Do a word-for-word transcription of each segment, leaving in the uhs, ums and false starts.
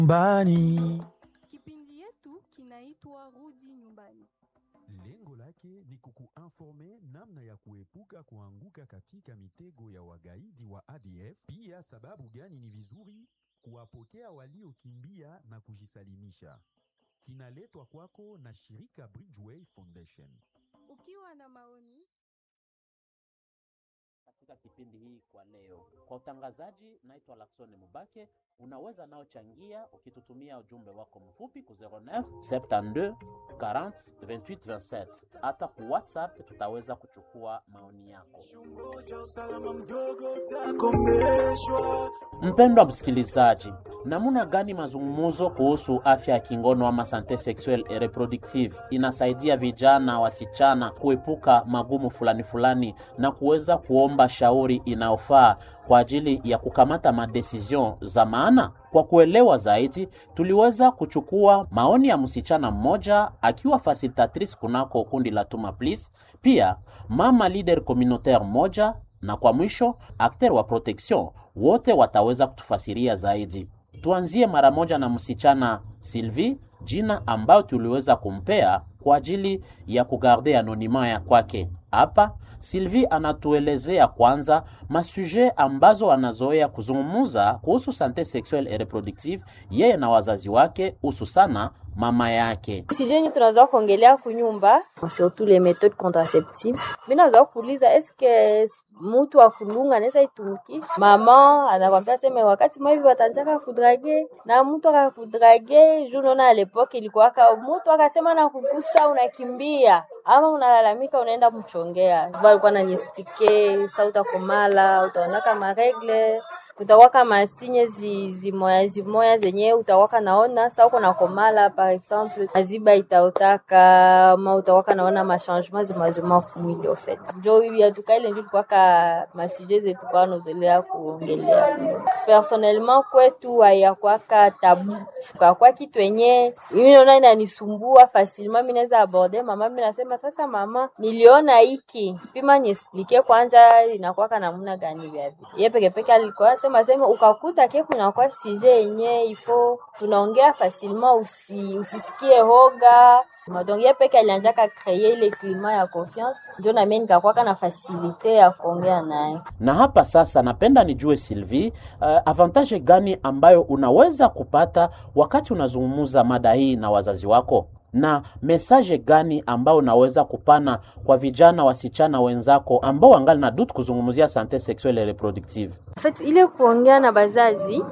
Nyumbani. Kipindi yetu kinaitwa Rudi Nyumbani. Lengo lake ni kukuinforme namna ya kuepuka kuanguka katika mitego ya wagaidi wa A D F, pia sababu gani ni vizuri kuwapokea waliokimbia na kujisalimisha. Kinaletwa kwako na shirika Bridgeway Foundation. Ukiwa na maoni katika kipindi hii kwa leo, kwa utangazaji, naitwa Laksoni Mubake. Unaweza nao changia ukitutumia ujumbe wako mfupi ku zero neuf sept-deux quarante vingt-huit vingt-sept. Hata ku WhatsApp tutaweza kuchukua maoni yako. Mpendwa msikilizaji, namuna gani mazungumzo kuhusu afya ya kingono ama sante sexuelle et reproductive inasaidia vijana wasichana kuepuka magumu fulani fulani na kuweza kuomba shauri inayofaa kwa ajili ya kukamata madecision za maana? Kwa kuelewa zaidi, tuliweza kuchukua maoni ya msichana mmoja akiwa facilitatrice kunako kundi la Tuma Please, pia mama leader communautaire moja, na kwa mwisho acteur wa protection. Wote wataweza kutufasiria zaidi. Tuanzie mara moja na msichana Sylvie, jina ambayo tuliweza kumpea kwa ajili ya kugarde anonima ya kwake. Hapa Sylvie anatuelezea kwanza masuje ambazo anazoea kuzungumza kuhusu sante sexuelle et reproductive yeye na wazazi wake, hususana mama yake. Sije ni tunazoa kuongelea kunyumba surtout les méthodes contraceptives. Mimi nazoa kuuliza eske mtu wa kulunga anaweza itumikisha? Mama anakwambia sema wakati maivi watanjaka kudrage na mtu akakudrage, juno na l'époque ilikuwa ka mtu akasema na kukusa unakimbia ama unalalamika unaenda mchongea. Walikuwa ananiexpliquer sauta komala, utaona kama regle, utawaka masinye zi, zi moya zi moya zenye utawaka naona sa uko na komala par exemple aziba itaotaka ma utawaka naona ma changement zi mazuma kumwili au fait. Ndio ya tukaile ndio kwa ka masije zetu kwa nozelea kuongelea. Personnellement kwetu haya kwa ka tabu kwa kwa kitu yenye mimi naona inanisumbua facilement, mimi naweza aborder mama, mimi nasema sasa mama niliona hiki pima ni explique kwanza inakuwa kana namna gani vya yeye peke peke alikuwa sema sema ukakuta ke kuna kwa sije yenye ifo tunaongea facilement, usi usisikie hoga madongia peke alianja ka créer le climat ya confiance, ndio na mimi nikakuwa kana facilité ya kuongea naye. Na hapa sasa napenda nijue Sylvie, uh, avantage gani ambayo unaweza kupata wakati unazungumza mada hii na wazazi wako, na message gani ambao unaweza kupana kwa vijana wasichana wenzako ambao wangali na dutu kuzungumzia sante sexuelle et reproductive? En fait ile kuongea na bazazi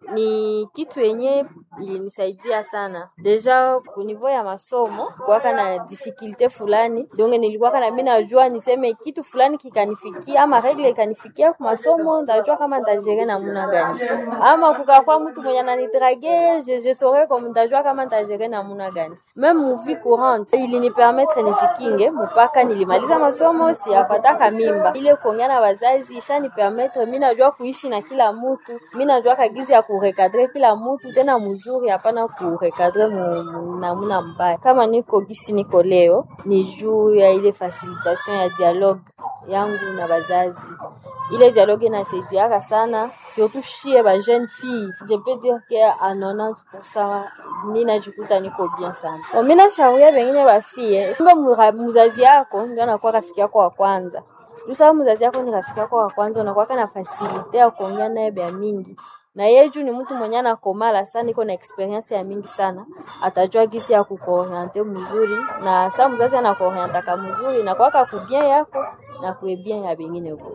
ni kitu yenye ilinisaidia sana. Deja ku niveau ya masomo kwa kana difficulté fulani, donc nilikuwa kana mimi najua niseme kitu fulani kikanifikia ama regle ikanifikia kwa masomo, ndajua kama nitajere namna gani. Ama kukakuwa mtu mwenye ananidrague, je je saurais comme ndajua kama nitajere namna gani. Même mu vie courante ilinipermettre nijikinge mpaka nilimaliza masomo, si apataka mimba. Ile kuongea na wazazi ishani permettre mimi najua kuishi na kila mtu, mimi najua kagizi ya kurecadrer kila mtu tena mzuri, hapana kurecadrer namna mbaya. Kama niko gisi niko leo ni juu ya ile facilitation ya dialogue yangu na bazazi. Ile dialogue inasaidia sana surtout chez ba jeune fille. Je peux dire que à quatre-vingt-dix pour cent ninajikuta niko bien sana. Mimi nashauria wengine ba fille, kumbe mzazi yako ndio anakuwa rafiki yako wa kwanza. Usawa mzazi yako ni rafiki yako wa kwanza, unakuwa kana facilité ya kuongea naye bia mingi. Na yeju ni mtu mwenye anakomala sana, iko na experience ya mingi sana, atajua gisi ya kukuorienter mzuri, na sasa mzazi anakuorienter kama mzuri na kwaka kubien yako na kuebien ya bengine huko.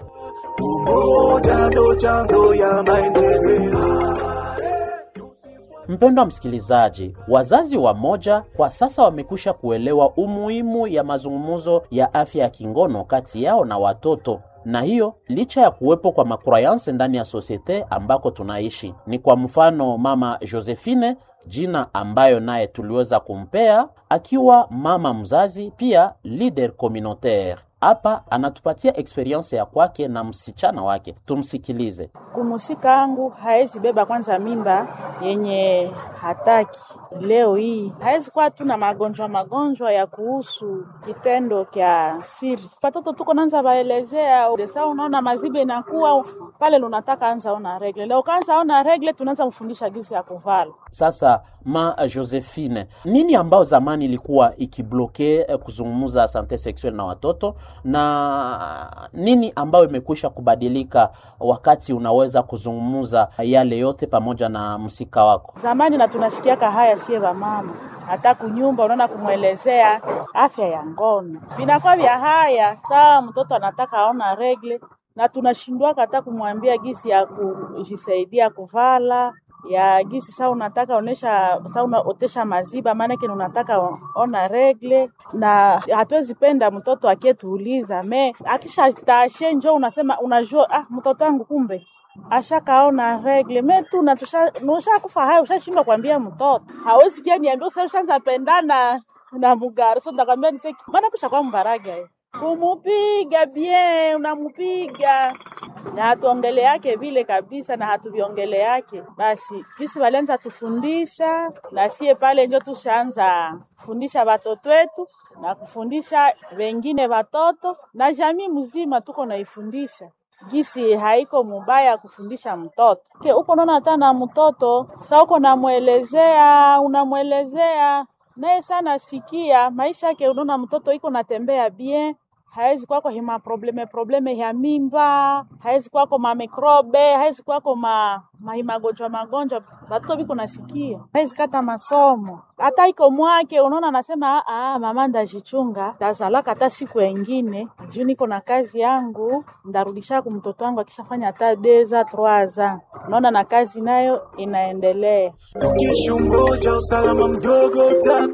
Umoja ndo chanzo ya maendeleo. Mpendwa msikilizaji, wazazi wa moja kwa sasa wamekusha kuelewa umuhimu ya mazungumzo ya afya ya kingono kati yao na watoto. Na hiyo licha ya kuwepo kwa makroyanse ndani ya societe ambako tunaishi. Ni kwa mfano mama Josephine, jina ambayo naye tuliweza kumpea akiwa mama mzazi pia leader communautaire. Hapa anatupatia experience ya kwake na msichana wake. Tumsikilize. Kumusika wangu haezi beba kwanza mimba yenye hataki. Leo hii haezi kwa tuna magonjwa magonjwa ya kuhusu kitendo kya siri. Watoto tuko nanza baelezea, desa unaona mazibe inakuwa pale unataka anza ona regle. Leo kaanza ona regle tunaanza mfundisha jinsi ya kuvala. Sasa ma Josephine, nini ambao zamani ilikuwa ikibloke eh, kuzungumza sante sexuelle na watoto, na nini ambao imekwisha kubadilika wakati unaweza kuzungumza yale yote pamoja na msika wako? Zamani na tunasikia haya sie ba mama hata kunyumba unaona kumuelezea afya ya ngono vinakuwa vya haya. Saa mtoto anataka aona regle na tunashindwa hata kumwambia gisi ya kujisaidia kuvala ya gisi. Saa unataka onesha, saa unaotesha maziba maana yake unataka ona regle, na hatuwezi penda mtoto akietuuliza me akisha tashe njoo unasema unajua ah mtoto wangu kumbe ashakaona regle metu na tusha nosha kufa hayo. Ushashindwa kuambia mtoto, hawezi kia niambia sasa ushaanza pendana na mugari. So ndakwambia ni seki maana kusha kwa mbaraga hiyo kumupiga bien, unamupiga na hatuongele yake vile kabisa, na hatuviongele yake. Basi kisi walianza tufundisha na sie pale ndio tushaanza kufundisha watoto wetu na kufundisha wengine watoto na jamii mzima tuko naifundisha. Gisi haiko mubaya kufundisha mtoto. Ke uko naona hata na mtoto, sasa uko namuelezea, unamuelezea naye sana sikia maisha yake. Unaona mtoto iko natembea bien, haezi kwako hima probleme probleme ya mimba, haezi kwako ma mikrobe, haezi kwako ma magonjwa magonjwa, watoto biko nasikia. Haezi kata masomo. Hata iko mwake unaona anasema ah mama ndajichunga, tazalaka hata siku nyingine, juu niko na kazi yangu, ndarudisha kwa mtoto wangu akishafanya hata deza troaza. Unaona na kazi nayo inaendelea. Tukishungoja usalama mdogo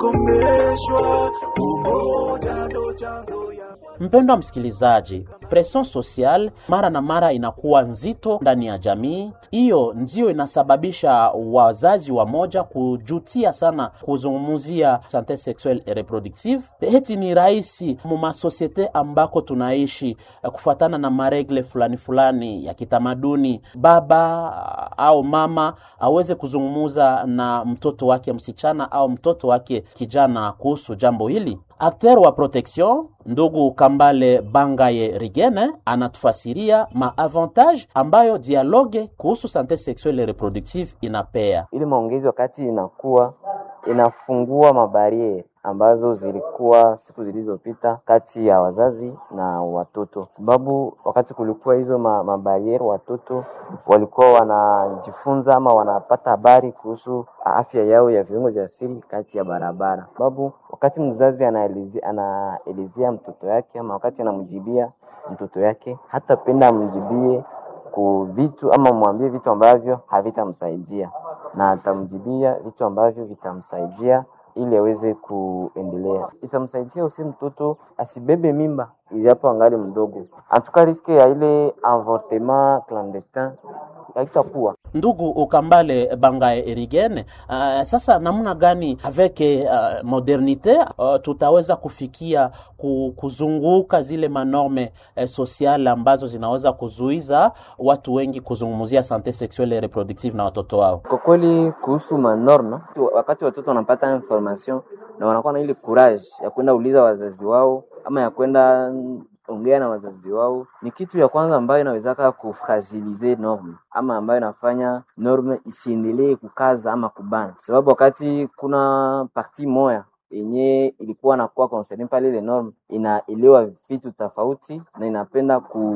utakomeshwa, umoja ndo chanzo ya. Mpendwa msikilizaji, pression social mara na mara inakuwa nzito ndani ya jamii. Hiyo ndio inasababisha wazazi wa moja kujutia sana kuzungumzia sante sexuelle et reproductive. Heti ni rahisi mu societe ambako tunaishi kufuatana na maregle fulani fulani ya kitamaduni, baba au mama aweze kuzungumza na mtoto wake msichana au mtoto wake kijana kuhusu jambo hili. Acteur wa protection ndugu Kambale Bangaye Rigene anatufasiria maavantage ambayo dialogue kuhusu sante sexuelle et reproductive inapea. Ili maongezi wakati inakuwa inafungua mabariere ambazo zilikuwa siku zilizopita kati ya wazazi na watoto, sababu wakati kulikuwa hizo mabariere watoto walikuwa wanajifunza ama wanapata habari kuhusu afya yao ya viungo vya siri kati ya barabara. Sababu wakati mzazi anaelezea anaelezea mtoto yake ama wakati anamjibia mtoto yake, hata penda amjibie ku vitu ama mwambie vitu ambavyo havitamsaidia, na atamjibia vitu ambavyo vitamsaidia ili aweze kuendelea. Itamsaidia usi mtoto asibebe mimba ijapo angali mdogo. Antuka riske ya ile avortement clandestin haitakuwa. Ndugu Ukambale Bangaye Rigene, uh, sasa namna gani avec uh, modernite uh, tutaweza kufikia kuzunguka zile manorme uh, sociale ambazo zinaweza kuzuiza watu wengi kuzungumzia sante sexuelle et reproductive na watoto wao? Kwa kweli kuhusu manorma, wakati watoto wanapata information na wanakuwa na ile courage ya kwenda uliza wazazi wao ama ya kwenda ongea na wazazi wao, ni kitu ya kwanza ambayo inaweza kufragilize norme ama ambayo inafanya norme isiendelee kukaza ama kubana. Sababu wakati kuna parti moja yenye ilikuwa na kuwa concerned pale, ile norme inaelewa vitu tofauti na inapenda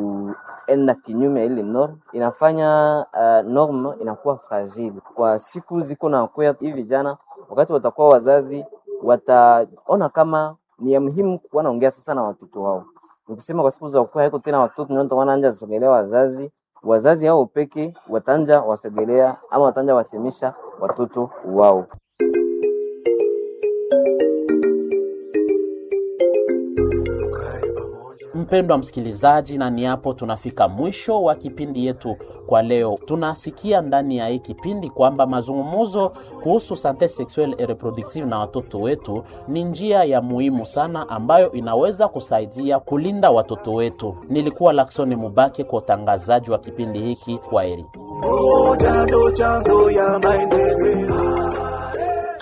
kuenda kinyume ile norme, inafanya uh, norme inakuwa fragile. Kwa siku ziko na kwa hivi vijana, wakati watakuwa wazazi wataona kama ni ya muhimu kuwa naongea sasa na watoto wao. Nikisema kwa siku za ukua haiko tena watoto ndio wanaanza wanaanza kusogelea wazazi, wazazi hao peke watanja wasogelea ama watanja wasemisha watoto wao. Mpendwa msikilizaji, na ni hapo tunafika mwisho wa kipindi yetu kwa leo. Tunasikia ndani ya hii kipindi kwamba mazungumzo kuhusu sante sexuelle et reproductive na watoto wetu ni njia ya muhimu sana ambayo inaweza kusaidia kulinda watoto wetu. Nilikuwa Laksoni Mubake kwa utangazaji wa kipindi hiki. Kwaheri.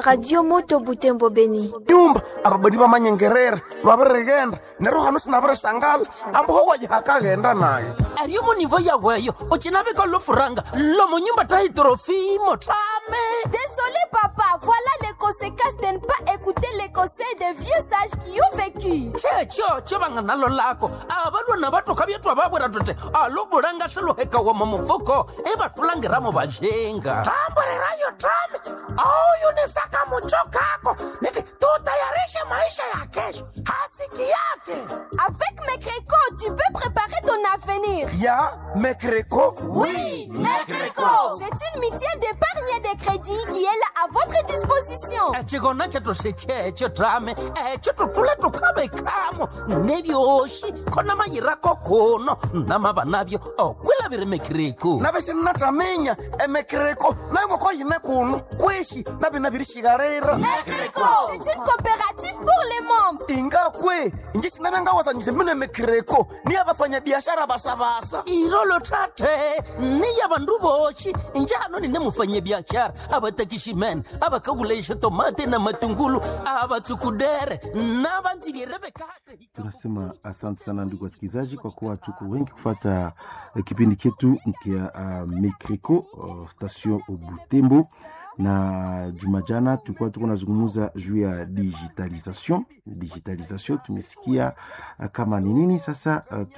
Radio Moto Butembo Beni. nyumba ababadi bamanyengerera lwabiregenda nero hano sinabirisangala ambo wajihakagenda naye ariyo munivo yaweyo ochinabika lofuranga lomo nyumba taitrofimo tame. Désolé papa, voilà les conséquences de ne pas écouter les conseils des vieux sages qui ont vécu. checho chobanga nalo lako abalwana batoka byetu ababwera tote alobulanga seloheka wa mumufuko ebatulangiramo bajenga tamborerayo tame auyunisaka muchokako niti tutayarishe maisha ya kesho hasiki yake. Avec Mecreco, tu peux préparer ton avenir. ya Mecreco. Oui, Mecreco. C'est une mutuelle d'épargne et de crédit qui est là à votre disposition. echigona chetu sechecho tame echo tutule tukabekamo nebyoshi kona mayirako kuno namaba nabyo okwilabire Mecreco nabesinataminya emekreko nango koyine kuno kwishi nabinabirishigharira. Mecreco, c'est une coopérative pour les membres. ingakwe inji sinabengawazanyise mine mekreko ni abafanya biashara basabasa irolo tate niya bandu boshi njano nine mufanye biashara abatakishimen abakagulesha tomate na matungulu abatsukudere nabanzibirebekate. Tunasema asante sana ndugu wasikilizaji kwa kuwa tuko wengi kufuata uh, kipindi chetu kia uh, Mecreco uh, station Butembo, na juma jana tulikuwa tuko nazungumza juu ya digitalisation. Digitalisation tumesikia uh, kama ni nini sasa uh,